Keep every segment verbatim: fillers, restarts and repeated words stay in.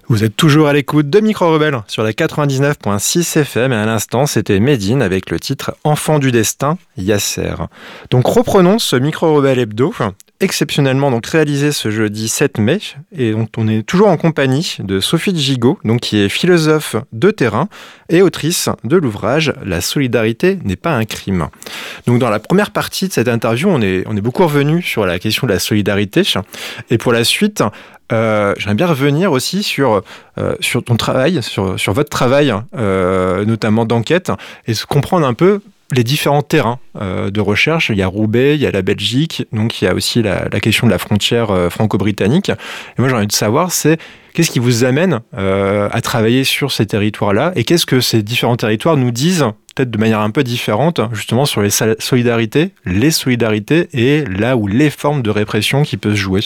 Vous êtes toujours à l'écoute de Micro Rebelle sur la quatre-vingt-dix-neuf virgule six F M et à l'instant c'était Médine avec le titre Enfant du destin, Yasser. Donc reprenons ce Micro Rebelle hebdo, exceptionnellement donc réalisé ce jeudi sept mai et dont on est toujours en compagnie de Sophie Gigot, donc qui est philosophe de terrain et autrice de l'ouvrage La solidarité n'est pas un crime. Donc dans la première partie de cette interview, on est, on est beaucoup revenu sur la question de la solidarité et pour la suite, Euh, j'aimerais bien revenir aussi sur, euh, sur ton travail, sur, sur votre travail, euh, notamment d'enquête, et comprendre un peu les différents terrains euh, de recherche. Il y a Roubaix, il y a la Belgique, donc il y a aussi la, la question de la frontière euh, franco-britannique. Et moi, j'ai envie de savoir, c'est qu'est-ce qui vous amène euh, à travailler sur ces territoires-là, et qu'est-ce que ces différents territoires nous disent, peut-être de manière un peu différente, justement sur les solidarités, les solidarités, et là où les formes de répression qui peuvent se jouer.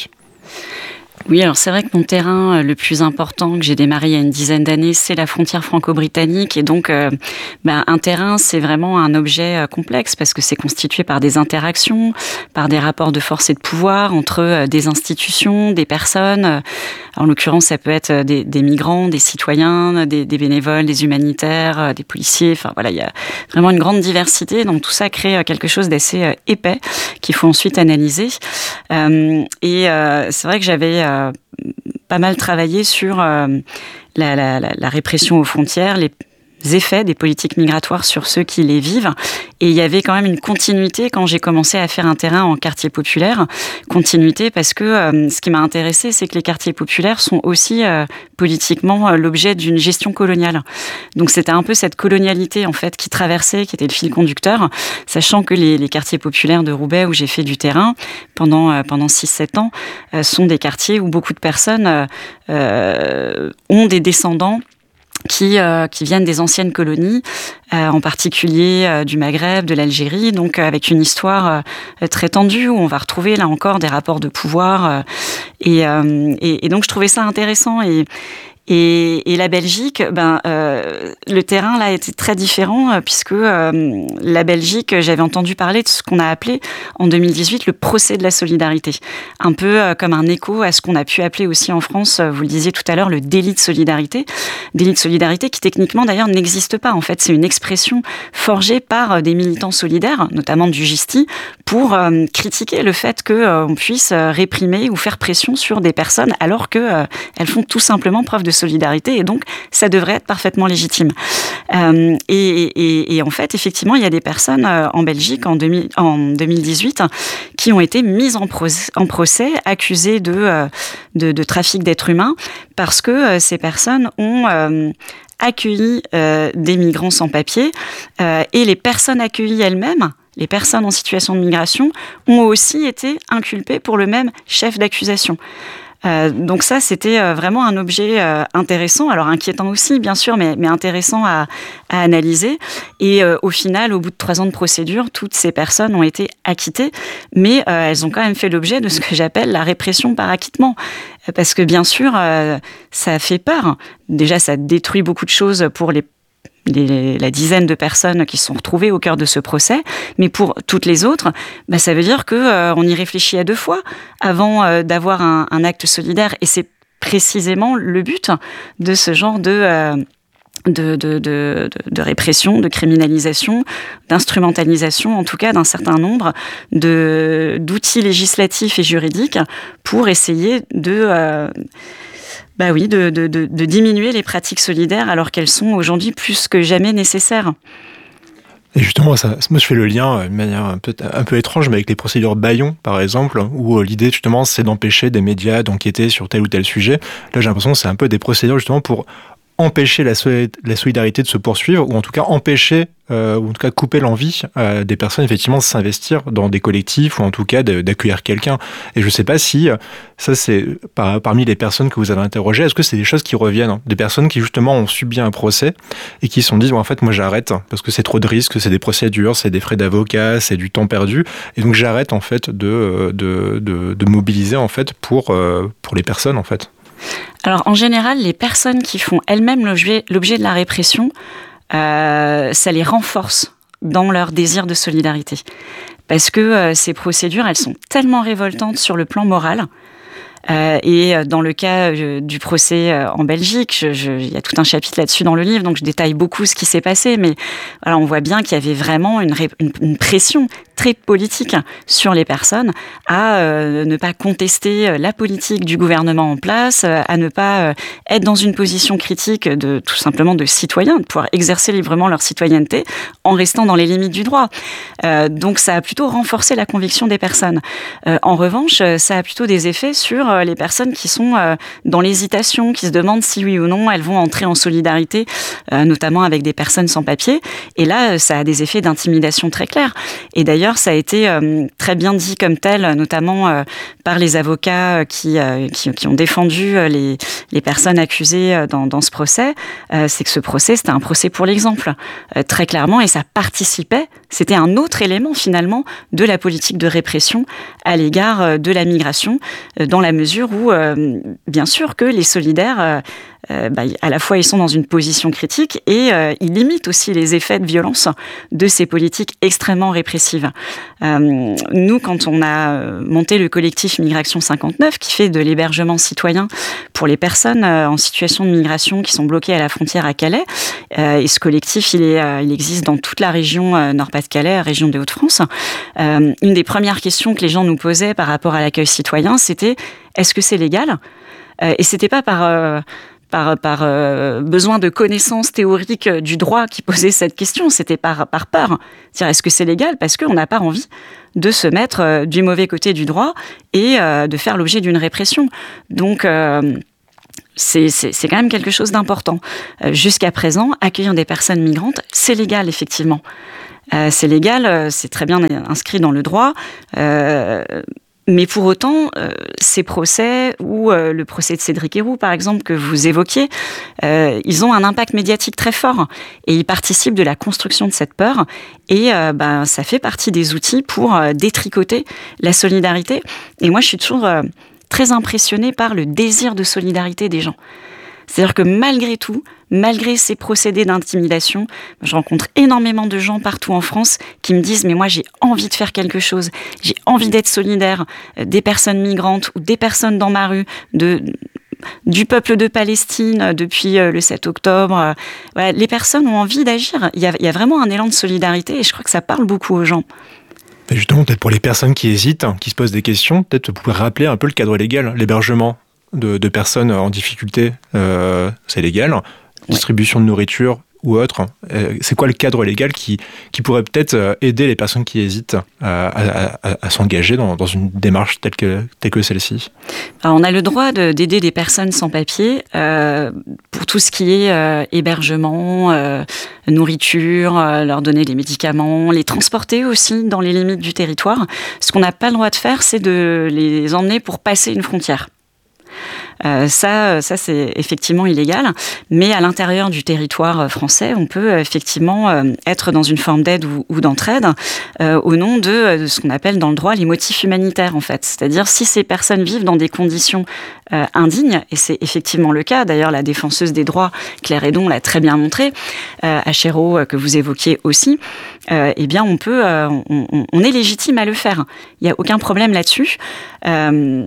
Oui, alors c'est vrai que mon terrain le plus important que j'ai démarré il y a une dizaine d'années, c'est la frontière franco-britannique. Et donc, euh, ben, un terrain, c'est vraiment un objet complexe parce que c'est constitué par des interactions, par des rapports de force et de pouvoir entre des institutions, des personnes. En l'occurrence, ça peut être des, des migrants, des citoyens, des, des bénévoles, des humanitaires, des policiers. Enfin voilà, il y a vraiment une grande diversité. Donc tout ça crée quelque chose d'assez épais qu'il faut ensuite analyser. Euh, et euh, c'est vrai que j'avais euh, pas mal travaillé sur euh, la, la, la, la répression aux frontières, les effets des politiques migratoires sur ceux qui les vivent. Et il y avait quand même une continuité quand j'ai commencé à faire un terrain en quartier populaire. Continuité parce que euh, ce qui m'a intéressée, c'est que les quartiers populaires sont aussi euh, politiquement euh, l'objet d'une gestion coloniale. Donc c'était un peu cette colonialité en fait qui traversait, qui était le fil conducteur, sachant que les, les quartiers populaires de Roubaix où j'ai fait du terrain pendant, euh, pendant six sept ans euh, sont des quartiers où beaucoup de personnes euh, euh, ont des descendants qui euh, qui viennent des anciennes colonies, euh, en particulier euh, du Maghreb, de l'Algérie, donc euh, avec une histoire euh, très tendue où on va retrouver là encore des rapports de pouvoir euh, et, euh, et et donc je trouvais ça intéressant et Et, et la Belgique, ben euh, le terrain là était très différent euh, puisque euh, la Belgique, j'avais entendu parler de ce qu'on a appelé en deux mille dix-huit le procès de la solidarité, un peu euh, comme un écho à ce qu'on a pu appeler aussi en France, euh, vous le disiez tout à l'heure, le délit de solidarité, délit de solidarité qui techniquement d'ailleurs n'existe pas. En fait, c'est une expression forgée par euh, des militants solidaires, notamment du Gisti, pour euh, critiquer le fait que euh, on puisse euh, réprimer ou faire pression sur des personnes alors que euh, elles font tout simplement preuve de solidarité et donc ça devrait être parfaitement légitime. Euh, et, et, et en fait, effectivement, il y a des personnes euh, en Belgique en, deux mille, en deux mille dix-huit qui ont été mises en procès, en procès accusées de, euh, de, de trafic d'êtres humains parce que euh, ces personnes ont euh, accueilli euh, des migrants sans papier euh, et les personnes accueillies elles-mêmes, les personnes en situation de migration, ont aussi été inculpées pour le même chef d'accusation. Euh, donc ça, c'était euh, vraiment un objet euh, intéressant, alors inquiétant aussi, bien sûr, mais, mais intéressant à, à analyser. Et euh, au final, au bout de trois ans de procédure, toutes ces personnes ont été acquittées, mais euh, elles ont quand même fait l'objet de ce que j'appelle la répression par acquittement. Parce que bien sûr, euh, ça fait peur. Déjà, ça détruit beaucoup de choses pour les Les, la dizaine de personnes qui se sont retrouvées au cœur de ce procès, mais pour toutes les autres, bah, ça veut dire que euh, on y réfléchit à deux fois avant euh, d'avoir un, un acte solidaire, et c'est précisément le but de ce genre de euh, de, de, de, de répression, de criminalisation, d'instrumentalisation, en tout cas d'un certain nombre de d'outils législatifs et juridiques pour essayer de euh, Bah oui, de, de, de, de diminuer les pratiques solidaires alors qu'elles sont aujourd'hui plus que jamais nécessaires. Et justement, ça, moi je fais le lien de manière un peu, un peu étrange, mais avec les procédures Bayon, par exemple, où l'idée justement c'est d'empêcher des médias d'enquêter sur tel ou tel sujet. Là, j'ai l'impression que c'est un peu des procédures justement pour empêcher la, soli- la solidarité de se poursuivre, ou en tout cas empêcher, euh, ou en tout cas couper l'envie euh, des personnes effectivement de s'investir dans des collectifs, ou en tout cas de, d'accueillir quelqu'un. Et je ne sais pas si, ça c'est par, parmi les personnes que vous avez interrogées, est-ce que c'est des choses qui reviennent, hein, des personnes qui justement ont subi un procès, et qui se sont dit, bon, en fait moi j'arrête, parce que c'est trop de risques, c'est des procédures, c'est des frais d'avocat, c'est du temps perdu, et donc j'arrête en fait de, de, de, de mobiliser en fait pour, euh, pour les personnes en fait. Alors, en général, les personnes qui font elles-mêmes l'objet, l'objet de la répression, euh, ça les renforce dans leur désir de solidarité. Parce que euh, ces procédures, elles sont tellement révoltantes sur le plan moral, Euh, et dans le cas euh, du procès euh, en Belgique, je, je, il y a tout un chapitre là-dessus dans le livre, donc je détaille beaucoup ce qui s'est passé, mais voilà, on voit bien qu'il y avait vraiment une, une, une pression très politique sur les personnes à euh, ne pas contester la politique du gouvernement en place, à ne pas euh, être dans une position critique de tout simplement de citoyens, de pouvoir exercer librement leur citoyenneté en restant dans les limites du droit. Euh, donc ça a plutôt renforcé la conviction des personnes. Euh, en revanche, ça a plutôt des effets sur euh, les personnes qui sont euh, dans l'hésitation, qui se demandent si oui ou non elles vont entrer en solidarité, euh, notamment avec des personnes sans papier. Et là, ça a des effets d'intimidation très clairs. Et d'ailleurs, ça a été euh, très bien dit comme tel, notamment euh, par les avocats qui, euh, qui, qui ont défendu les, les personnes accusées dans, dans ce procès. Euh, c'est que ce procès, c'était un procès pour l'exemple, euh, très clairement, et ça participait, c'était un autre élément finalement de la politique de répression à l'égard de la migration, euh, dans la mesure où, euh, bien sûr, que les solidaires... Euh, Euh, bah, à la fois ils sont dans une position critique et euh, ils limitent aussi les effets de violence de ces politiques extrêmement répressives. Euh, nous, quand on a monté le collectif Migration cinquante-neuf, qui fait de l'hébergement citoyen pour les personnes euh, en situation de migration qui sont bloquées à la frontière à Calais, euh, et ce collectif, il, est, euh, il existe dans toute la région euh, Nord-Pas-de-Calais, région des Hauts-de-France, euh, une des premières questions que les gens nous posaient par rapport à l'accueil citoyen, c'était « est-ce que c'est légal ?» euh, Et c'était pas par... Euh, par, par euh, besoin de connaissances théoriques du droit qui posait cette question, c'était par, par peur. C'est-à-dire, est-ce que c'est légal ? Parce qu'on n'a pas envie de se mettre euh, du mauvais côté du droit et euh, de faire l'objet d'une répression. Donc, euh, c'est, c'est, c'est quand même quelque chose d'important. Euh, jusqu'à présent, accueillir des personnes migrantes, c'est légal, effectivement. Euh, c'est légal, euh, c'est très bien inscrit dans le droit. Euh, Mais pour autant, euh, ces procès, ou euh, le procès de Cédric Herrou, par exemple, que vous évoquiez, euh, ils ont un impact médiatique très fort et ils participent de la construction de cette peur. Et euh, ben, ça fait partie des outils pour euh, détricoter la solidarité. Et moi, je suis toujours euh, très impressionnée par le désir de solidarité des gens. C'est-à-dire que malgré tout, malgré ces procédés d'intimidation, je rencontre énormément de gens partout en France qui me disent « mais moi j'ai envie de faire quelque chose, j'ai envie d'être solidaire des personnes migrantes ou des personnes dans ma rue, de, du peuple de Palestine depuis le sept octobre. » Voilà, les personnes ont envie d'agir. Il y a, il y a vraiment un élan de solidarité et je crois que ça parle beaucoup aux gens. Et justement, peut-être pour les personnes qui hésitent, qui se posent des questions, peut-être vous pouvez rappeler un peu le cadre légal, l'hébergement de, de personnes en difficulté, euh, c'est légal. Distribution de nourriture ou autre. Euh, c'est quoi le cadre légal qui, qui pourrait peut-être aider les personnes qui hésitent à, à, à, à s'engager dans, dans une démarche telle que, telle que celle-ci ? Alors, on a le droit de, d'aider des personnes sans papier euh, pour tout ce qui est euh, hébergement, euh, nourriture, euh, leur donner des médicaments, les transporter aussi dans les limites du territoire. Ce qu'on n'a pas le droit de faire, c'est de les emmener pour passer une frontière. Euh, ça, ça c'est effectivement illégal, mais à l'intérieur du territoire français, on peut effectivement euh, être dans une forme d'aide ou, ou d'entraide euh, au nom de, de ce qu'on appelle dans le droit les motifs humanitaires en fait. C'est-à-dire si ces personnes vivent dans des conditions euh, indignes, et c'est effectivement le cas, d'ailleurs la défenseuse des droits Claire Hédon l'a très bien montré, euh, Achéreau euh, que vous évoquiez aussi, euh, eh bien on peut, euh, on, on est légitime à le faire. Il n'y a aucun problème là-dessus. Euh,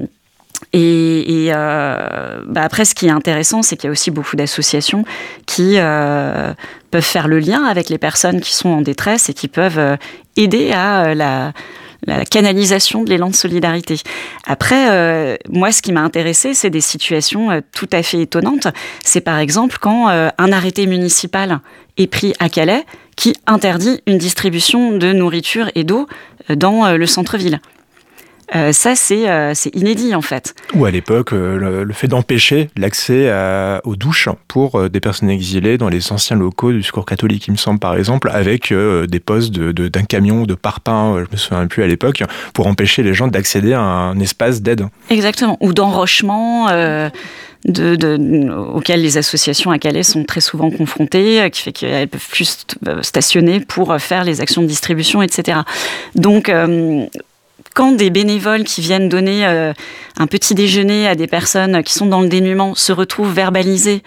Et, et euh, bah après, ce qui est intéressant, c'est qu'il y a aussi beaucoup d'associations qui euh, peuvent faire le lien avec les personnes qui sont en détresse et qui peuvent euh, aider à euh, la, la canalisation de l'élan de solidarité. Après, euh, moi, ce qui m'a intéressée, c'est des situations euh, tout à fait étonnantes. C'est par exemple quand euh, un arrêté municipal est pris à Calais qui interdit une distribution de nourriture et d'eau dans euh, le centre-ville. Euh, ça, c'est, euh, c'est inédit, en fait. Ou à l'époque, euh, le, le fait d'empêcher l'accès à, aux douches pour euh, des personnes exilées dans les anciens locaux du Secours catholique, il me semble, par exemple, avec euh, des postes de, de, d'un camion de parpaing, euh, je me souviens plus à l'époque, pour empêcher les gens d'accéder à un espace d'aide. Exactement. Ou d'enrochement... Euh... De, de, auxquelles les associations à Calais sont très souvent confrontées, qui fait qu'elles ne peuvent plus stationner pour faire les actions de distribution, et cetera. Donc, euh, quand des bénévoles qui viennent donner euh, un petit déjeuner à des personnes qui sont dans le dénuement se retrouvent verbalisés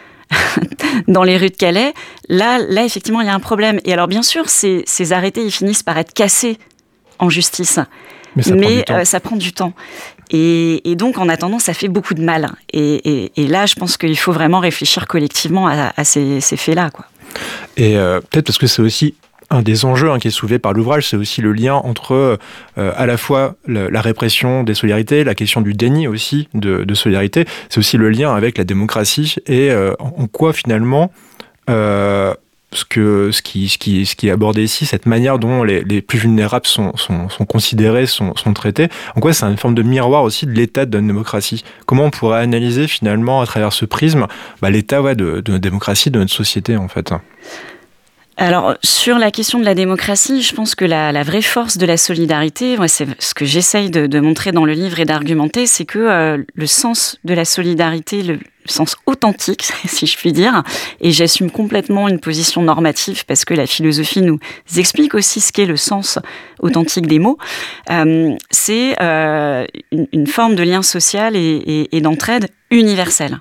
dans les rues de Calais, là, là effectivement, il y a un problème. Et alors, bien sûr, ces, ces arrêtés, ils finissent par être cassés en justice. Mais ça Mais prend du temps. Euh, ça prend du temps. Et, et donc, en attendant, ça fait beaucoup de mal. Et, et, et là, je pense qu'il faut vraiment réfléchir collectivement à, à ces, ces faits-là, quoi. Et euh, peut-être parce que c'est aussi un des enjeux hein, qui est soulevé par l'ouvrage, c'est aussi le lien entre euh, à la fois le, la répression des solidarités, la question du déni aussi de, de solidarité, c'est aussi le lien avec la démocratie et euh, en quoi finalement euh, ce, que, ce, qui, ce, qui, ce qui est abordé ici, cette manière dont les, les plus vulnérables sont, sont, sont considérés, sont, sont traités, en quoi c'est une forme de miroir aussi de l'état de notre démocratie. Comment on pourrait analyser finalement à travers ce prisme bah, l'état ouais, de, de notre démocratie, de notre société en fait. Alors, sur la question de la démocratie, je pense que la, la vraie force de la solidarité, moi, c'est ce que j'essaye de, de montrer dans le livre et d'argumenter, c'est que euh, le sens de la solidarité, le, le sens authentique, si je puis dire, et j'assume complètement une position normative parce que la philosophie nous explique aussi ce qu'est le sens authentique des mots, euh, c'est euh, une, une forme de lien social et, et, et d'entraide universelle.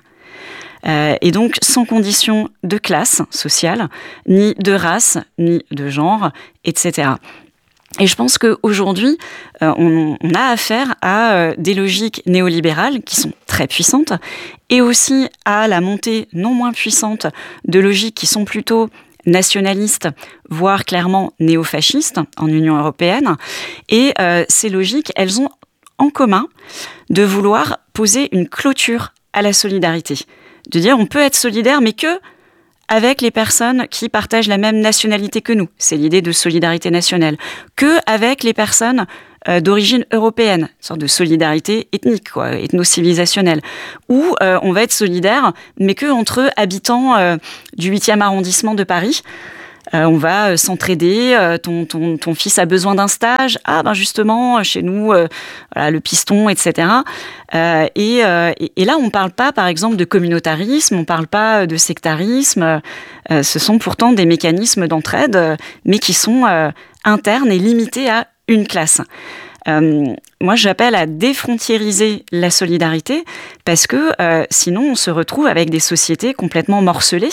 Euh, et donc sans condition de classe sociale, ni de race, ni de genre, et cetera. Et je pense qu'aujourd'hui, euh, on, on a affaire à euh, des logiques néolibérales qui sont très puissantes, et aussi à la montée non moins puissante de logiques qui sont plutôt nationalistes, voire clairement néofascistes en Union européenne. Et euh, ces logiques, elles ont en commun de vouloir poser une clôture à la solidarité. De dire on peut être solidaire, mais que avec les personnes qui partagent la même nationalité que nous. C'est l'idée de solidarité nationale. Que avec les personnes euh, d'origine européenne, une sorte de solidarité ethnique, quoi, ethno-civilisationnelle. Ou euh, on va être solidaire, mais que entre habitants euh, du huitième arrondissement de Paris. Euh, on va s'entraider, euh, ton, ton, ton fils a besoin d'un stage, ah ben justement, chez nous, euh, voilà, le piston, et cetera. Euh, et, euh, et, et là, on ne parle pas, par exemple, de communautarisme, on ne parle pas de sectarisme, euh, ce sont pourtant des mécanismes d'entraide, euh, mais qui sont euh, internes et limités à une classe. Euh, moi, j'appelle à défrontiériser la solidarité, parce que euh, sinon, on se retrouve avec des sociétés complètement morcelées,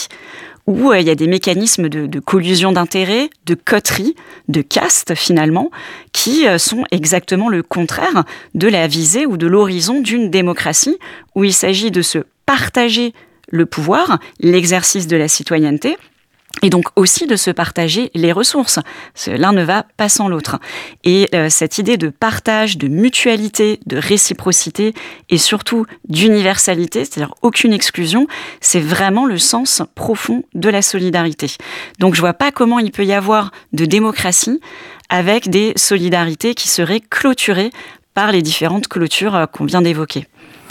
où il y a des mécanismes de, de collusion d'intérêts, de coterie, de caste finalement, qui sont exactement le contraire de la visée ou de l'horizon d'une démocratie, où il s'agit de se partager le pouvoir, l'exercice de la citoyenneté, et donc aussi de se partager les ressources. L'un ne va pas sans l'autre. Et euh, cette idée de partage, de mutualité, de réciprocité et surtout d'universalité, c'est-à-dire aucune exclusion, c'est vraiment le sens profond de la solidarité. Donc je vois pas comment il peut y avoir de démocratie avec des solidarités qui seraient clôturées par les différentes clôtures euh, qu'on vient d'évoquer.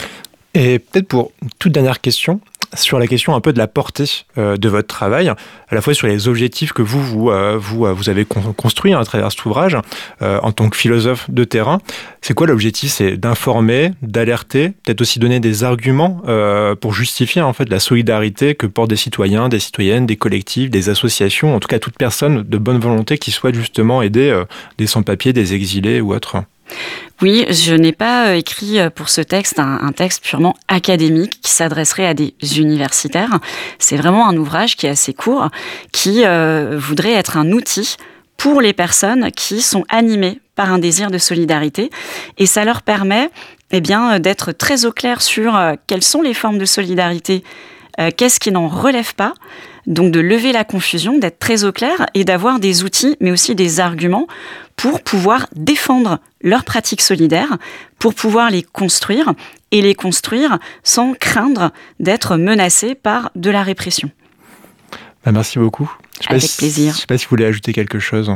Et peut-être pour une toute dernière question, sur la question un peu de la portée euh, de votre travail, à la fois sur les objectifs que vous, vous, euh, vous, euh, vous avez con- construits hein, à travers cet ouvrage, euh, en tant que philosophe de terrain. C'est quoi l'objectif ? C'est d'informer, d'alerter, peut-être aussi donner des arguments euh, pour justifier en fait la solidarité que portent des citoyens, des citoyennes, des collectifs, des associations, en tout cas toute personne de bonne volonté qui souhaite justement aider euh, des sans-papiers, des exilés ou autres. Oui, je n'ai pas écrit pour ce texte un, un texte purement académique qui s'adresserait à des universitaires. C'est vraiment un ouvrage qui est assez court, qui euh, voudrait être un outil pour les personnes qui sont animées par un désir de solidarité. Et ça leur permet eh bien, d'être très au clair sur euh, quelles sont les formes de solidarité, euh, qu'est-ce qui n'en relève pas. Donc de lever la confusion, d'être très au clair et d'avoir des outils, mais aussi des arguments pour pouvoir défendre leurs pratiques solidaires, pour pouvoir les construire et les construire sans craindre d'être menacés par de la répression. Bah, merci beaucoup. Je Avec si, plaisir. Je ne sais pas si vous voulez ajouter quelque chose.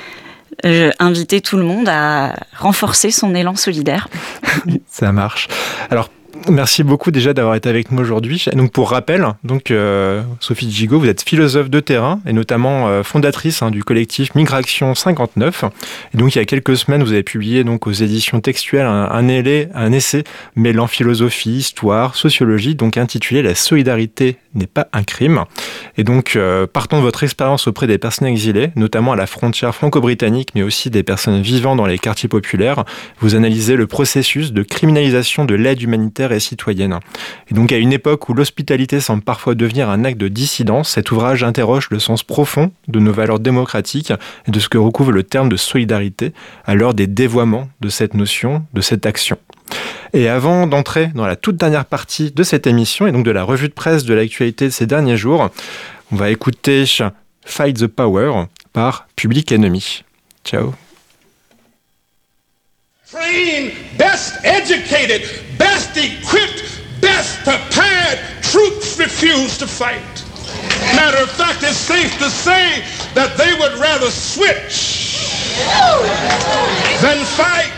Je inviter tout le monde à renforcer son élan solidaire. Ça marche. Alors, merci beaucoup déjà d'avoir été avec nous aujourd'hui. Donc pour rappel, donc euh, Sophie Gigot, vous êtes philosophe de terrain et notamment euh, fondatrice hein, du collectif Migration cinquante-neuf. Et donc il y a quelques semaines, vous avez publié donc aux éditions textuelles un, un, élé, un essai mêlant philosophie, histoire, sociologie, donc intitulé La solidarité n'est pas un crime. Et donc euh, partant de votre expérience auprès des personnes exilées, notamment à la frontière franco-britannique, mais aussi des personnes vivant dans les quartiers populaires, vous analysez le processus de criminalisation de l'aide humanitaire et citoyenne. Et donc à une époque où l'hospitalité semble parfois devenir un acte de dissidence, cet ouvrage interroge le sens profond de nos valeurs démocratiques et de ce que recouvre le terme de solidarité à l'heure des dévoiements de cette notion, de cette action. Et avant d'entrer dans la toute dernière partie de cette émission, et donc de la revue de presse de l'actualité de ces derniers jours, on va écouter Fight the Power par Public Enemy. Ciao. Trained, best educated, best equipped, best prepared troops refuse to fight. Matter of fact, it's safe to say that they would rather switch than fight.